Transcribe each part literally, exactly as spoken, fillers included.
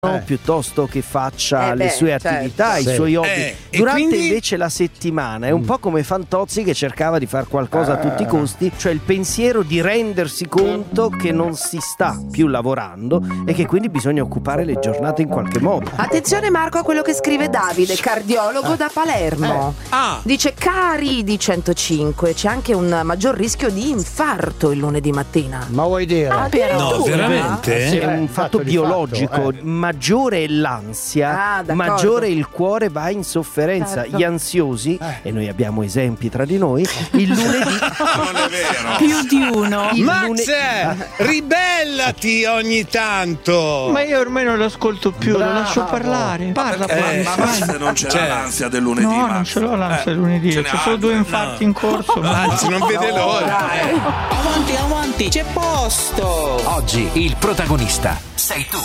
Eh. piuttosto che faccia eh le beh, sue certo. attività, sì. i suoi hobby Eh, durante quindi... invece la settimana. È un po' come Fantozzi che cercava di fare qualcosa ah. a tutti i costi, cioè il pensiero di rendersi conto che non si sta più lavorando e che quindi bisogna occupare le giornate in qualche modo. Attenzione Marco a quello che scrive Davide, cardiologo eh. da Palermo. Eh. Ah. Dice: cari di centocinque, c'è anche un maggior rischio di infarto il lunedì mattina. Ma vuoi dire? Ah, no, veramente? Sì, è un Eh, fatto fatto di biologico, fatto, eh. maggiore è l'ansia, Ah, d'accordo. maggiore il cuore va in sofferenza. Certo. Gli ansiosi, Eh. e noi abbiamo esempi tra di noi, il lunedì Non è vero. Più di uno. il Max, lune- ribellati ogni tanto. Ma io ormai non lo ascolto più, Bravo. lo lascio parlare. Parla, Eh, parla. Ma Max non ce l'ha Cioè, l'ansia del lunedì. No, non Max. ce l'ho l'ansia Eh, lunedì. ce ne Ci ha sono due altre. infarti in corso. ma- Anzi, non vede l'ora. Eh. Avanti, avanti, c'è posto! Oggi il protagonista sei tu.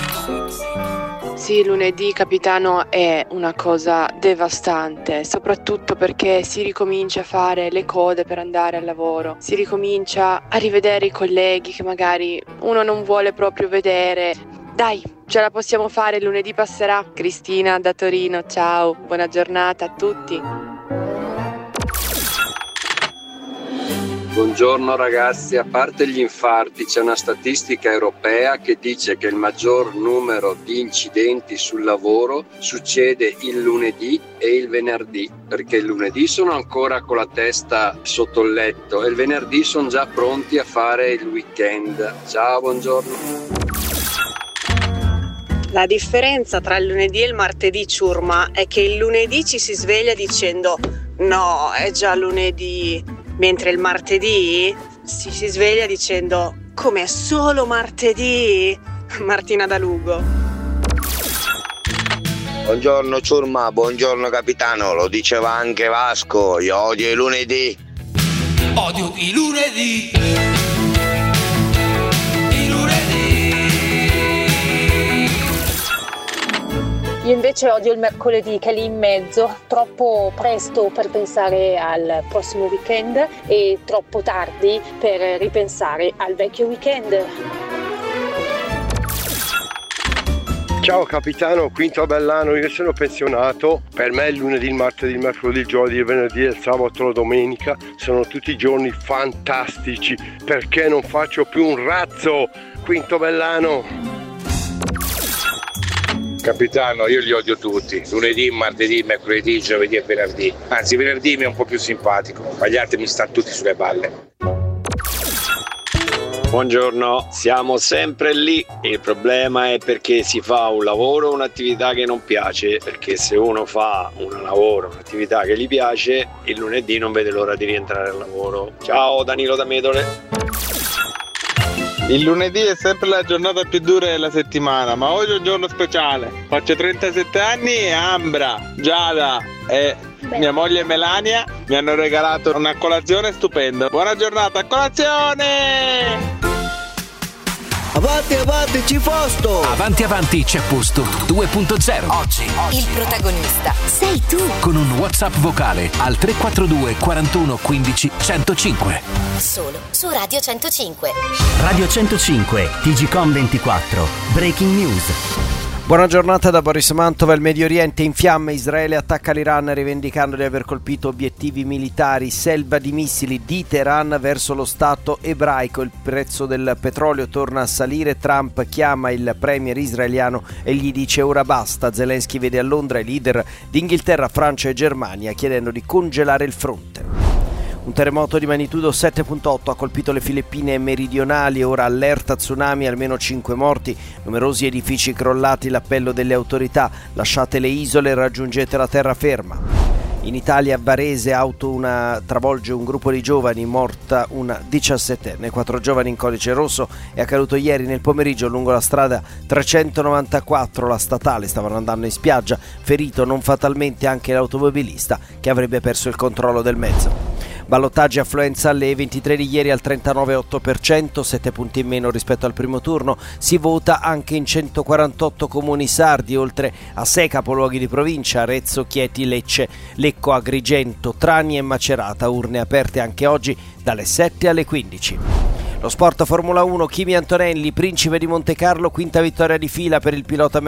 Sì, lunedì, capitano, è una cosa devastante, soprattutto perché si ricomincia a fare le code per andare al lavoro, si ricomincia a rivedere i colleghi che magari uno non vuole proprio vedere. Dai, ce la possiamo fare, il lunedì passerà. Cristina da Torino, ciao, buona giornata a tutti. Buongiorno ragazzi, a parte gli infarti c'è una statistica europea che dice che il maggior numero di incidenti sul lavoro succede il lunedì e il venerdì, perché il lunedì sono ancora con la testa sotto il letto e il venerdì sono già pronti a fare il weekend. Ciao, buongiorno. La differenza tra il lunedì e il martedì, ciurma, è che il lunedì ci si sveglia dicendo no, è già lunedì. Mentre il martedì si, si sveglia dicendo come è solo martedì. Martina da Lugo. Buongiorno ciurma, buongiorno capitano, lo diceva anche Vasco, io odio i lunedì. Odio i lunedì. I lunedì. Io invece odio il mercoledì, che è lì in mezzo, troppo presto per pensare al prossimo weekend e troppo tardi per ripensare al vecchio weekend. Ciao capitano, Quinto Bellano, io sono pensionato, per me il lunedì, il martedì, il mercoledì, il giovedì, il venerdì, il sabato, la domenica sono tutti giorni fantastici, perché non faccio più un razzo, Quinto Bellano. Capitano, io li odio tutti, lunedì, martedì, mercoledì, giovedì e venerdì. Anzi, venerdì mi è un po' più simpatico, ma gli altri mi stanno tutti sulle balle. Buongiorno, siamo sempre lì. Il problema è perché si fa un lavoro, un'attività che non piace, perché se uno fa un lavoro, un'attività che gli piace, il lunedì non vede l'ora di rientrare al lavoro. Ciao, Danilo da Medole. Il lunedì è sempre la giornata più dura della settimana, ma oggi è un giorno speciale. Faccio trentasette anni e Ambra, Giada e mia moglie Melania mi hanno regalato una colazione stupenda. Buona giornata, a colazione! Avanti, avanti, ci posto! Avanti, avanti, c'è posto due punto zero. Oggi il protagonista sei tu. con un WhatsApp vocale al tre quattro due quarantuno quindici centocinque. Solo su Radio centocinque. Radio centocinque, T G Com ventiquattro, Breaking News. Buona giornata da Boris Mantova. Il Medio Oriente in fiamme, Israele attacca l'Iran rivendicando di aver colpito obiettivi militari, selva di missili di Teheran verso lo Stato ebraico. Il prezzo del petrolio torna a salire, Trump chiama il premier israeliano e gli dice ora basta. Zelensky vede a Londra i leader di Inghilterra, Francia e Germania chiedendo di congelare il fronte. Un terremoto di magnitudo sette virgola otto ha colpito le Filippine meridionali, ora allerta tsunami, almeno cinque morti, numerosi edifici crollati, l'appello delle autorità, lasciate le isole e raggiungete la terraferma. In Italia, Varese, auto una, travolge un gruppo di giovani, morta una diciassettenne. Quattro giovani in codice rosso. È accaduto ieri nel pomeriggio lungo la strada trecentonovantaquattro, la statale, stavano andando in spiaggia, ferito non fatalmente anche l'automobilista che avrebbe perso il controllo del mezzo. Ballottaggi affluenza alle ventitré di ieri al trentanove virgola otto per cento, sette punti in meno rispetto al primo turno. Si vota anche in centoquarantotto comuni sardi, oltre a sei capoluoghi di provincia, Arezzo, Chieti, Lecce, Lecco, Agrigento, Trani e Macerata. Urne aperte anche oggi dalle sette alle quindici. Lo sport Formula uno, Kimi Antonelli, principe di Montecarlo, quinta vittoria di fila per il pilota